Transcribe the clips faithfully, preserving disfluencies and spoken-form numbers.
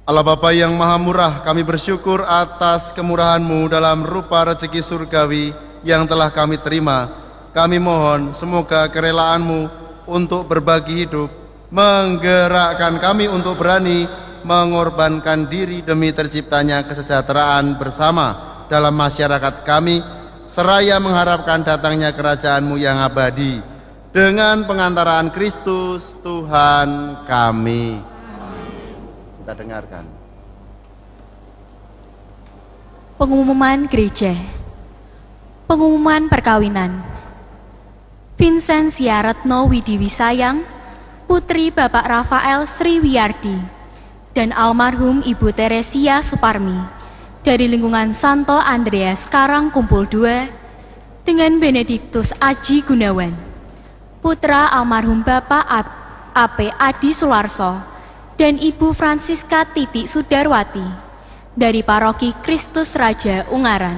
Allah Bapa yang Maha Murah, kami bersyukur atas kemurahan-Mu dalam rupa rezeki surgawi yang telah kami terima. Kami mohon semoga kerelaan-Mu untuk berbagi hidup menggerakkan kami untuk berani mengorbankan diri demi terciptanya kesejahteraan bersama dalam masyarakat kami, seraya mengharapkan datangnya kerajaan-Mu yang abadi dengan pengantaraan Kristus Tuhan kami. Kita dengarkan. Pengumuman gereja. Pengumuman perkawinan. Vincentia Retno Widiwisayang, putri Bapak Rafael Sriwiyardi, dan almarhum Ibu Teresia Suparmi dari lingkungan Santo Andreas Karangkumpul dua dengan Benediktus Aji Gunawan, putra almarhum Bapak A P Adi Sularso dan Ibu Francisca Titi Sudarwati dari Paroki Kristus Raja Ungaran.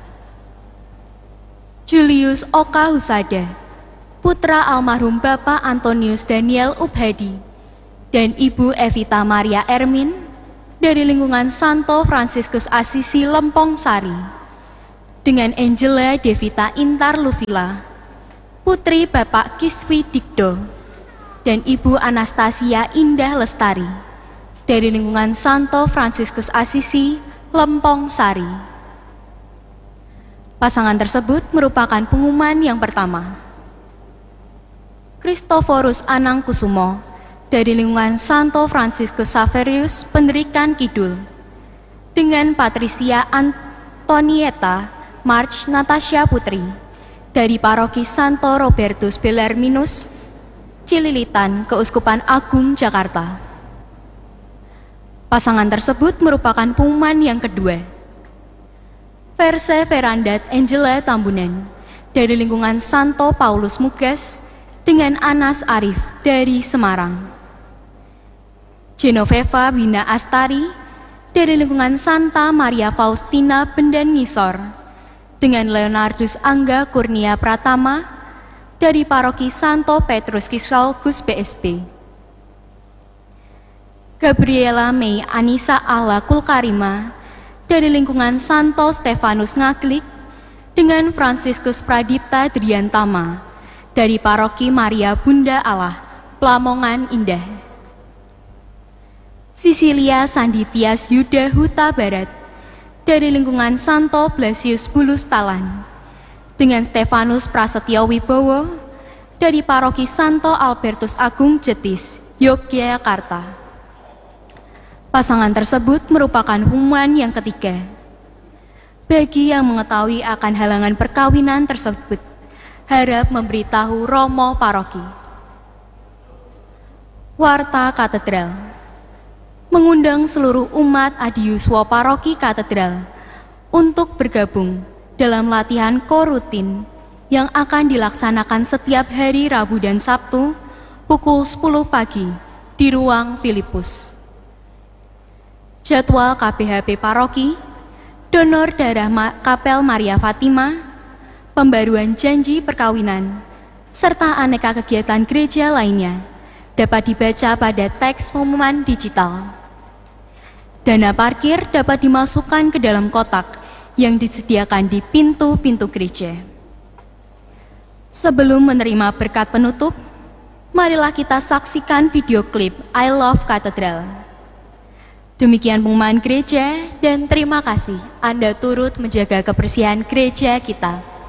Julius Oka Husada, putra almarhum Bapak Antonius Daniel Ubhadi dan Ibu Evita Maria Ermin dari lingkungan Santo Fransiskus Asisi Lempong Sari, dengan Angela Devita Intar Luvila, putri Bapak Kiswi Dikdo dan Ibu Anastasia Indah Lestari dari lingkungan Santo Fransiskus Asisi Lempong Sari. Pasangan tersebut merupakan pengumuman yang pertama. Kristoforus Anang Kusumo dari lingkungan Santo Fransiskus Saverius Penerikan Kidul dengan Patricia Antonieta March Natasha Putri dari Paroki Santo Robertus Bellarminus Cililitan, Keuskupan Agung Jakarta. Pasangan tersebut merupakan pengumuman yang kedua. Verse Verandat Angela Tambunan dari lingkungan Santo Paulus Mugas dengan Anas Arif dari Semarang. Genoveva Wina Astari dari lingkungan Santa Maria Faustina Bendan Ngisor dengan Leonardus Angga Kurnia Pratama dari Paroki Santo Petrus Kisralgus B S B. Gabriela Mei Anissa Alla Kulkarima dari lingkungan Santo Stefanus Ngaglik dengan Fransiskus Pradipta Driantama dari Paroki Maria Bunda Allah, Plamongan Indah. Sisilia Sanditias Yuda Huta Barat dari lingkungan Santo Blasius Bulus Talan dengan Stefanus Prasetyo Wibowo dari Paroki Santo Albertus Agung Jetis, Yogyakarta. Pasangan tersebut merupakan pengumuman yang ketiga. Bagi yang mengetahui akan halangan perkawinan tersebut, harap memberitahu Romo Paroki. Warta Katedral mengundang seluruh umat Adiuswa Paroki Katedral untuk bergabung dalam latihan korutin yang akan dilaksanakan setiap hari Rabu dan Sabtu pukul sepuluh pagi di ruang Filipus. Jadwal K P H P Paroki, donor darah Ma Kapel Maria Fatima, pembaruan janji perkawinan, serta aneka kegiatan gereja lainnya dapat dibaca pada teks pengumuman digital. Dana parkir dapat dimasukkan ke dalam kotak yang disediakan di pintu-pintu gereja. Sebelum menerima berkat penutup, marilah kita saksikan video klip I Love Cathedral. Demikian pengumuman gereja dan terima kasih Anda turut menjaga kebersihan gereja kita.